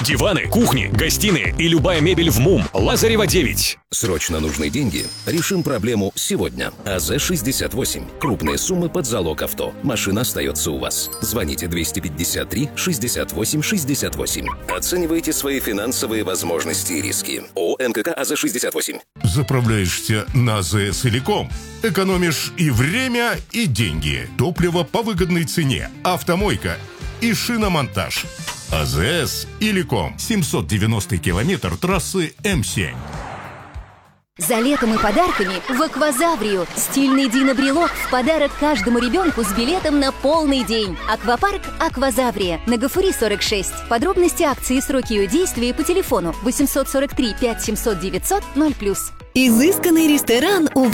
Диваны, кухни, гостиные и любая мебель в МУМ. Лазарева 9. Срочно нужны деньги? Решим проблему сегодня. АЗ-68. Крупные суммы под залог авто. Машина остается у вас. Звоните 253 68 68. Оценивайте свои финансовые возможности и риски. ООО НКК АЗ-68. Заправляешься на АЗС Иликом. Экономишь и время, и деньги. Топливо по выгодной цене. Автомойка и шиномонтаж. АЗС Иликом. 790 километр трассы М7. За летом и подарками в Аквазаврию. Стильный динобрелок в подарок каждому ребенку с билетом на полный день. Аквапарк Аквазаврия. На Гафури 46. Подробности акции и сроки ее действия по телефону 843 5700 900 0+. Изысканный ресторан у